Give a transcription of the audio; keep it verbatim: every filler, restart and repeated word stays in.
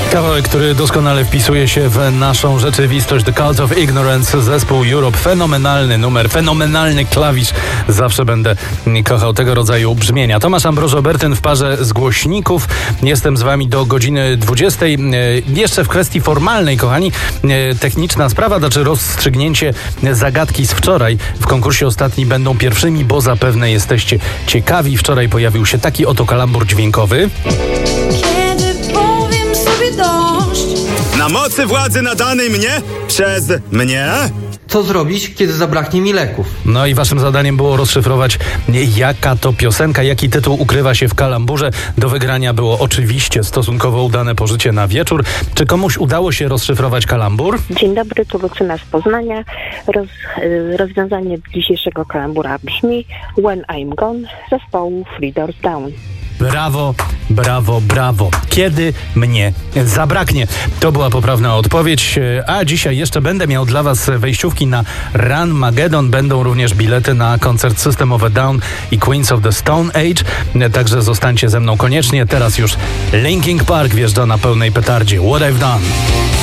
Kawałek, który doskonale wpisuje się w naszą rzeczywistość. The Cult of Ignorance, zespół Europe. Fenomenalny numer, fenomenalny klawisz. Zawsze będę kochał tego rodzaju brzmienia. Tomasz Ambrożo-Bertyn w parze z głośników. Jestem z wami do godziny dwudziestej. Jeszcze w kwestii formalnej, kochani, techniczna sprawa, znaczy rozstrzygnięcie zagadki z wczoraj. W konkursie ostatni będą pierwszymi, bo zapewne jesteście ciekawi. Wczoraj pojawił się taki oto kalambur dźwiękowy. Na mocy władzy nadanej mnie przez mnie? Co zrobić, kiedy zabraknie mi leków? No i waszym zadaniem było rozszyfrować, jaka to piosenka, jaki tytuł ukrywa się w kalamburze. Do wygrania było oczywiście stosunkowo udane pożycie na wieczór. Czy komuś udało się rozszyfrować kalambur? Dzień dobry, tu Lucyna z Poznania. Roz, rozwiązanie dzisiejszego kalambura brzmi When I'm Gone zespołu Three Doors Down. Brawo, brawo, brawo. Kiedy mnie zabraknie? To była poprawna odpowiedź. A dzisiaj jeszcze będę miał dla was wejściówki na Run Magedon. Będą również bilety na koncert System of a Down i Queens of the Stone Age. Także zostańcie ze mną koniecznie. Teraz już Linkin Park wjeżdża na pełnej petardzie. What I've Done.